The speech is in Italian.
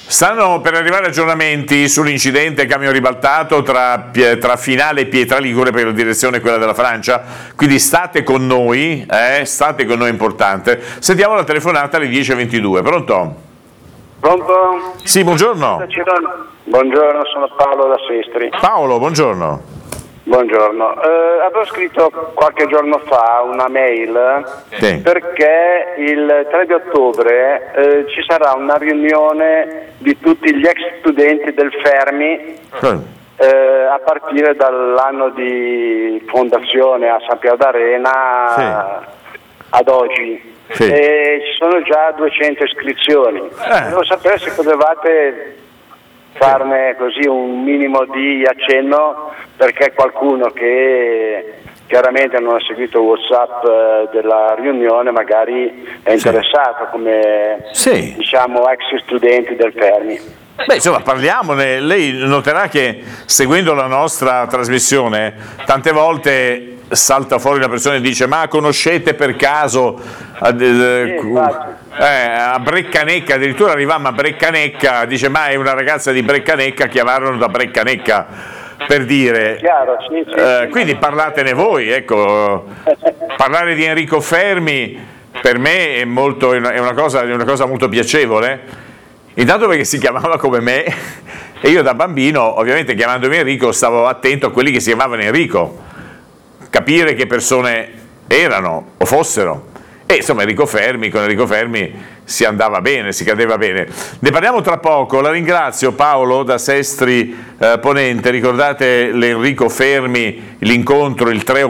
Stanno per arrivare aggiornamenti sull'incidente camion ribaltato tra Finale e Pietraligure, per la direzione quella della Francia, quindi state con noi, è importante. Sentiamo la telefonata alle 10:22. Pronto? Pronto? Sì, buongiorno. Buongiorno, sono Paolo da Sestri. Paolo, buongiorno. Buongiorno, avevo scritto qualche giorno fa una mail perché il 3 di ottobre ci sarà una riunione di tutti gli ex studenti del Fermi a partire dall'anno di fondazione a San Piero d'Arena ad oggi. E ci sono già 200 iscrizioni. Volevo sapere se potevate farne così un minimo di accenno, perché qualcuno che chiaramente non ha seguito WhatsApp della riunione magari è interessato come diciamo ex studenti del Fermi. Beh, insomma, parliamone. Lei noterà che seguendo la nostra trasmissione tante volte salta fuori una persona e dice: ma conoscete per caso a Breccanecca? Addirittura arrivammo a Breccanecca, dice: ma è una ragazza di Breccanecca, chiamarono da Breccanecca, per dire. Chiaro, quindi parlatene voi, ecco. Parlare di Enrico Fermi per me è una cosa molto piacevole. Intanto perché si chiamava come me e io da bambino, ovviamente chiamandomi Enrico, stavo attento a quelli che si chiamavano Enrico, capire che persone erano o fossero. E insomma con Enrico Fermi si andava bene, si cadeva bene. Ne parliamo tra poco. La ringrazio, Paolo da Sestri Ponente. Ricordate l'Enrico Fermi, l'incontro il 3